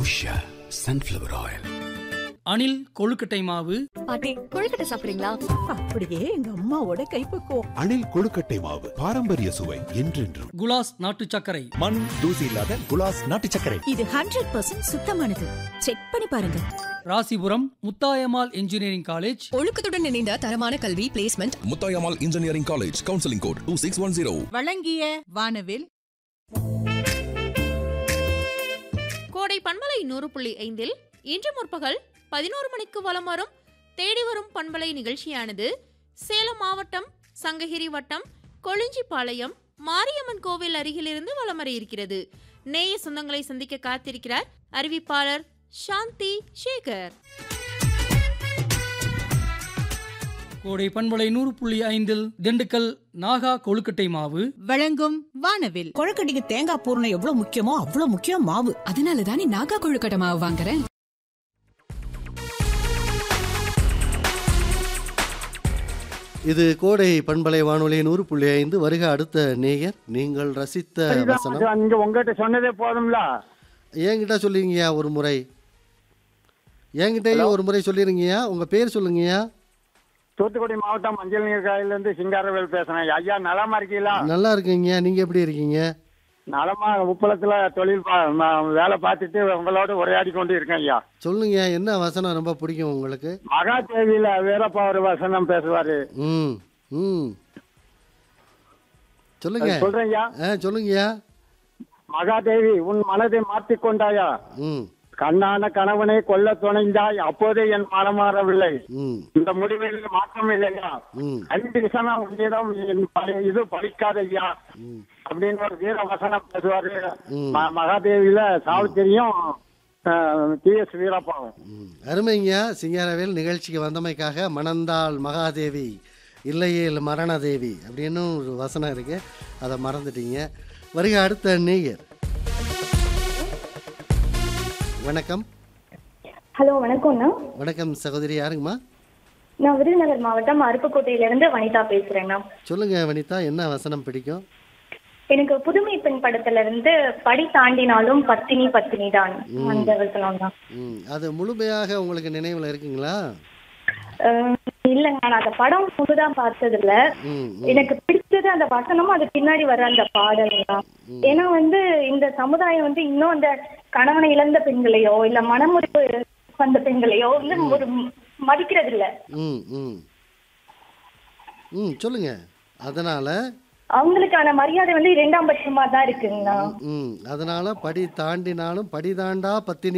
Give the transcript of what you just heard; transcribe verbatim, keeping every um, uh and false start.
Usha sunflower oil. அணில் கொழுக்கட்டை மாவு. பாட்டி, கொழுக்கட்டை சாப்பிடுறீங்களா? அப்படியே எங்க அம்மாவோட கைப்பக்குவம். அணில் கொழுக்கட்டை மாவு, பாரம்பரிய சுவை என்றென்றும். குலாஸ் நாட்டு சர்க்கரை. மண் தூசி இல்லாத குலாஸ் நாட்டு சர்க்கரை. இது ஹண்ட்ரட் பர்சன்ட் சுத்தமானது. செக் பண்ணி பாருங்க. Rasipuram Muthayammal engineering college. ஒழுக்கத்துடன் இணைந்த தரமான கல்வி placement. Muthayammal engineering college, counselling code two six one zero. வழங்கிய வானவில். கோடை பண்பலை நூறு புள்ளி ஐந்தில் இன்று முற்பகல் பதினோரு மணிக்கு வலம் வரும் தேடி வரும் பண்பலை நிகழ்ச்சியானது சேலம் மாவட்டம் சங்ககிரி வட்டம் கொளிஞ்சிபாளையம் மாரியம்மன் கோவில் அருகிலிருந்து வலம் வர இருக்கிறது. நேய சொந்தங்களை சந்திக்க காத்திருக்கிறார் அறிவிப்பாளர் சாந்தி சேகர். கோடை பண்பலை நூறு புள்ளி ஐந்தில் திண்டுக்கல் நாகா கொழுக்கட்டை மாவு வழங்கும் வானவில். கொழுக்கட்டைக்கு தேங்காய் பூரணம் எவ்வளவு முக்கியமோ அவ்வளவு முக்கியம் மாவு. அதனால தானே நாகா கொழுக்கட்டை மாவு வாங்குறேன். இது கோடை பண்பலை வானொலி நூறு புள்ளி ஐந்து. வருக அடுத்த நேயர். நீங்கள் ரசித்த வசனம் இங்க உங்ககிட்ட சொன்னதே போதும்ல. என்கிட்ட சொல்லிருங்கய்யா ஒரு முறை. என்கிட்டயும் ஒரு முறை சொல்லிருங்கய்யா. உங்க பேர் சொல்லுங்கய்யா. தூத்துக்குடி மாவட்டம் மஞ்சள் நீர் காயில இருந்து சிங்காரவேல் பேசுறேன். ஐயா நலமா இருக்கீங்களா? நல்லா இருக்கீங்க. நீங்க எப்படி இருக்கீங்க? நலமா. உப்பளத்துல தொழில் வேலை பார்த்துட்டு உங்களோட உரையாடி கொண்டு இருக்கேன் ஐயா. சொல்லுங்க, என்ன வசனம் ரொம்ப பிடிக்கும் உங்களுக்கு? மகாதேவியில வீரப்பா ஒரு வசனம் பேசுவாரு. ம் ம் சொல்லுங்க. சொல்றேன் ஐயா. சொல்லுங்கய்யா. மகாதேவி, உன் மனதை மாற்றிக் கொண்டாயா? ம் கண்ணான கணவனை கொல்ல துணைந்தாய், அப்போதே என் மனம் மாறவில்லை. இந்த முடிவில் மாற்றம் இல்லையா? அஞ்சு விஷயம் உன்னிடம் இது பலிக்காதையா அப்படின்னு ஒரு வீர வசனம் பேசுவாரு. மகாதேவியில சாவித்திரியும் டி எஸ் வீரப்பாவும். அருமைங்க. சிங்காரவேல் நிகழ்ச்சிக்கு வந்தமைக்காக. மணந்தாள் மகாதேவி இல்லையேல் மரணதேவி அப்படின்னு ஒரு வசனம் இருக்கு, அதை மறந்துட்டீங்க. வருக அடுத்த நேயர். வணக்கம். ஹலோ, வணக்கம்ண்ணா. வணக்கம் சகோதரி. யாருங்கம்மா? நான் விருதுநகர் மாவட்டம் அருப்புக்கோட்டையில இருந்து வனிதா பேசுறேன். சொல்லுங்க வனிதா, என்ன வசனம் பிடிக்கும்? எனக்கு புதுமை பெண் படத்துல இருந்து படி தாண்டினாலும் பத்தினி பத்தினி தான் அந்த வசனம் தான். அது முழுமையாக உங்களுக்கு நினைவுல இருக்குங்களா? இல்லங்க, நான் அந்த படம் முழுதான் பார்த்தது இல்ல. எனக்கு பிடிச்சது அந்த வசனமும் அது பின்னாடி வர அந்த பாடல் தான். ஏன்னா வந்து இந்த சமுதாயம் வந்து இன்னும் அந்த கணவனை இழந்த பெண்களையோ இல்ல மனமுறிவு வந்த பெண்களையோ வந்து ஒரு மதிக்கிறது இல்ல. சொல்லுங்க. அதனால அவங்களுக்கான மரியாதை வந்து இரண்டாம் பட்சமா தான் இருக்குங்கண்ணா. அதனால படி தாண்டினாலும் படி தாண்டா பத்தினி